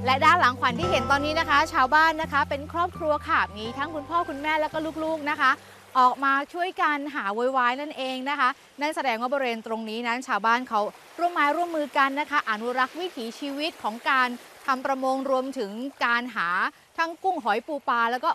และด้านหลังขวัญที่เห็นตอนนี้นะคะ ชาวบ้านนะคะเป็นครอบครัวค่ะมีทั้งคุณพ่อคุณแม่แล้วก็ลูกๆนะคะ ออกมาช่วยกันหาโวยวายนั่นเองนะคะนั่นแสดงว่าบริเวณตรงนี้นั้นชาวบ้านเขาร่วมไม้ร่วมมือกันนะคะอนุรักษ์วิถีชีวิตของการทำประมงรวมถึงการหาทั้งกุ้งหอยปูปลาแล้วก็